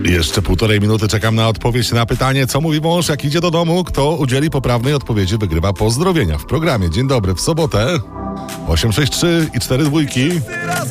Jeszcze 1,5 minuty czekam na odpowiedź na pytanie, co mówi mąż, jak idzie do domu. Kto udzieli poprawnej odpowiedzi, wygrywa pozdrowienia w programie. Dzień dobry, w sobotę 863 i 4 dwójki.